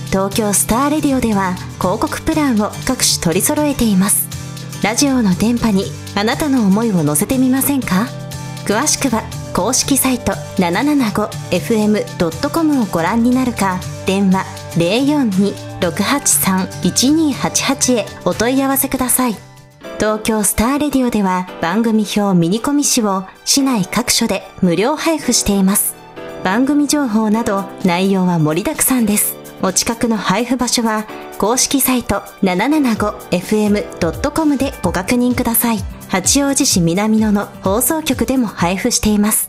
東京スターレディオでは広告プランを各種取り揃えています。ラジオの電波にあなたの思いを乗せてみませんか？詳しくは公式サイト 775fm.com をご覧になるか、電話 042-683-1288 へお問い合わせください。東京スターレディオでは番組表ミニコミ誌を市内各所で無料配布しています。番組情報など内容は盛りだくさんです。お近くの配布場所は公式サイト 775fm.com でご確認ください。八王子市南野の放送局でも配布しています。